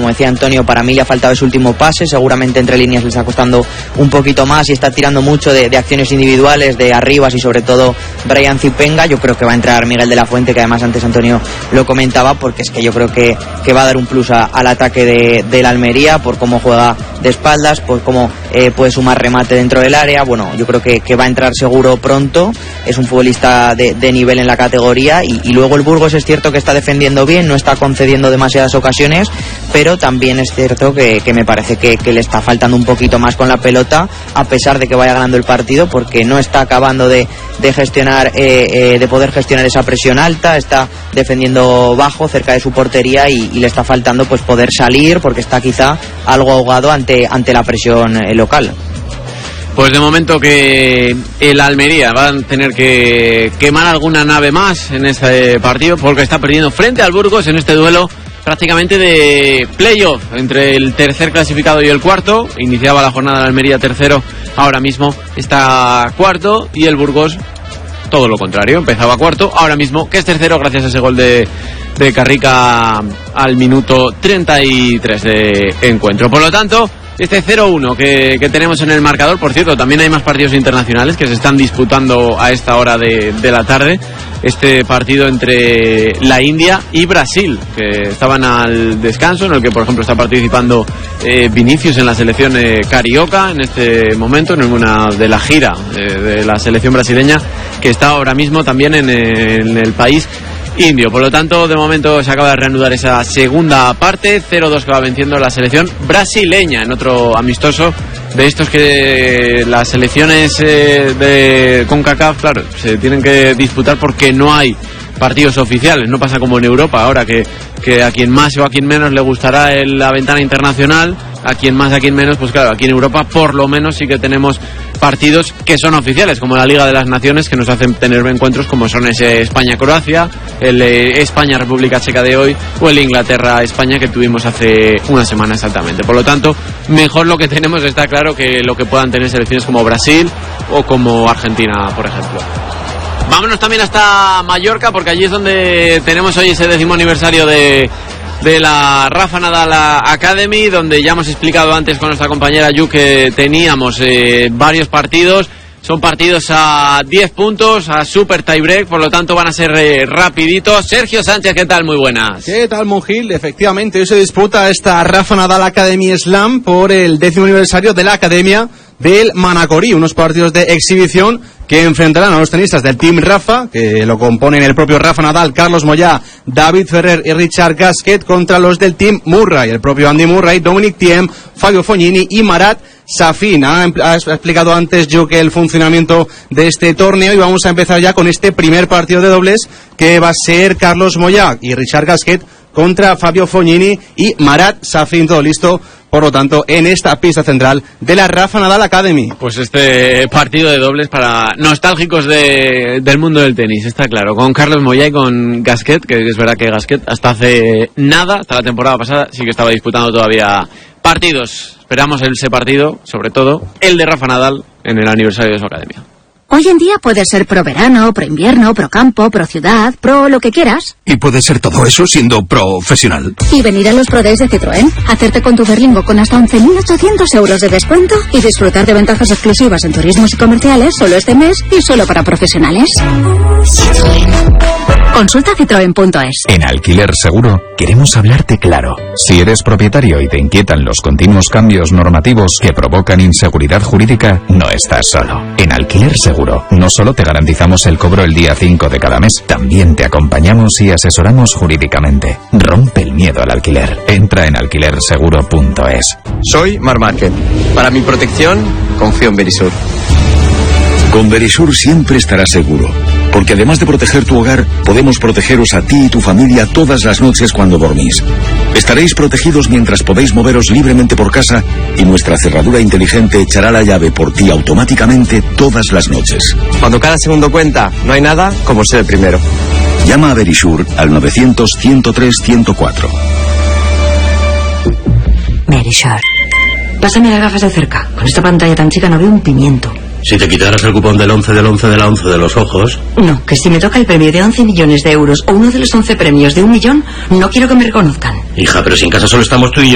como decía Antonio, para mí le ha faltado ese último pase, seguramente entre líneas le está costando un poquito más y está tirando mucho de acciones individuales, de arribas y sobre todo Brian Zipenga. Yo creo que va a entrar Miguel de la Fuente, que además antes Antonio lo comentaba, porque es que yo creo que va a dar un plus al ataque de la Almería, por cómo juega de espaldas, por cómo puede sumar remate dentro del área. Bueno, yo creo que va a entrar seguro pronto, es un futbolista de nivel en la categoría y luego el Burgos es cierto que está defendiendo bien, no está concediendo demasiadas ocasiones, pero también es cierto que me parece que le está faltando un poquito más con la pelota, a pesar de que vaya ganando el partido, porque no está acabando de gestionar, de poder gestionar esa presión alta, está defendiendo bajo, cerca de su portería y le está faltando pues poder salir, porque está quizá algo ahogado ante la presión local. Pues de momento que el Almería va a tener que quemar alguna nave más en este partido, porque está perdiendo frente al Burgos en este duelo prácticamente de playoff entre el tercer clasificado y el cuarto. Iniciaba la jornada de Almería tercero, ahora mismo está cuarto, y el Burgos todo lo contrario, empezaba cuarto, ahora mismo que es tercero gracias a ese gol de Carrica al minuto 33 de encuentro. Por lo tanto, este 0-1 que tenemos en el marcador. Por cierto, también hay más partidos internacionales que se están disputando a esta hora de la tarde. Este partido entre la India y Brasil, que estaban al descanso, en el que por ejemplo está participando Vinicius en la selección carioca en este momento, en una de la gira de la selección brasileña, que está ahora mismo también en el país indio. Por lo tanto, de momento se acaba de reanudar esa segunda parte, 0-2 que va venciendo la selección brasileña en otro amistoso de estos que las selecciones de CONCACAF, claro, se tienen que disputar porque no hay partidos oficiales. No pasa como en Europa ahora, que a quien más o a quien menos le gustará la ventana internacional, a quien más, a quien menos. Pues claro, aquí en Europa por lo menos sí que tenemos partidos que son oficiales, como la Liga de las Naciones, que nos hacen tener encuentros como son ese España-Croacia, el España-República Checa de hoy, o el Inglaterra-España que tuvimos hace una semana exactamente. Por lo tanto, mejor lo que tenemos, está claro, que lo que puedan tener selecciones como Brasil o como Argentina, por ejemplo. Vámonos también hasta Mallorca, porque allí es donde tenemos hoy ese 10º aniversario de la Rafa Nadal Academy, donde ya hemos explicado antes con nuestra compañera Yu que teníamos varios partidos. Son partidos a 10 puntos, a super tiebreak, por lo tanto van a ser rapiditos. Sergio Sánchez, ¿qué tal? Muy buenas. ¿Qué tal, Mongil? Efectivamente, hoy se disputa esta Rafa Nadal Academy Slam por el 10º aniversario de la Academia del Manacorí, unos partidos de exhibición que enfrentarán a los tenistas del Team Rafa, que lo componen el propio Rafa Nadal, Carlos Moyá, David Ferrer y Richard Gasquet, contra los del Team Murray, el propio Andy Murray, Dominic Thiem, Fabio Fognini y Marat Safin. Ha explicado antes yo que el funcionamiento de este torneo, y vamos a empezar ya con este primer partido de dobles, que va a ser Carlos Moyá y Richard Gasquet contra Fabio Fognini y Marat Safin. Todo listo, por lo tanto, en esta pista central de la Rafa Nadal Academy. Pues este partido de dobles para nostálgicos del mundo del tenis, está claro, con Carlos Moyá y con Gasquet, que es verdad que Gasquet hasta hace nada, hasta la temporada pasada, sí que estaba disputando todavía partidos. Esperamos ese partido, sobre todo el de Rafa Nadal en el aniversario de su academia. Hoy en día puede ser pro verano, pro invierno, pro campo, pro ciudad, pro lo que quieras. Y puede ser todo eso siendo profesional. Y venir a los Pro Days de Citroën, hacerte con tu Berlingo con hasta 11.800 euros de descuento y disfrutar de ventajas exclusivas en turismos y comerciales solo este mes y solo para profesionales. Citroën. Consulta citroen.es. En Alquiler Seguro queremos hablarte claro. Si eres propietario y te inquietan los continuos cambios normativos que provocan inseguridad jurídica, no estás solo. En Alquiler Seguro no solo te garantizamos el cobro el día 5 de cada mes, también te acompañamos y asesoramos jurídicamente. Rompe el miedo al alquiler. Entra en alquilerseguro.es. Soy Marc Márquez. Para mi protección, confío en Verisur. Con Verisur siempre estarás seguro, porque además de proteger tu hogar, podemos protegeros a ti y tu familia todas las noches cuando dormís. Estaréis protegidos mientras podéis moveros libremente por casa, y nuestra cerradura inteligente echará la llave por ti automáticamente todas las noches. Cuando cada segundo cuenta, no hay nada como ser el primero. Llama a Verisur al 900-103-104. Verisur. Pásame las gafas de cerca. Con esta pantalla tan chica no veo un pimiento. Si te quitaras el cupón del 11 del 11 de la 11 de los ojos... No, que si me toca el premio de 11 millones de euros o uno de los 11 premios de 1 millón, no quiero que me reconozcan. Hija, pero si en casa solo estamos tú y yo.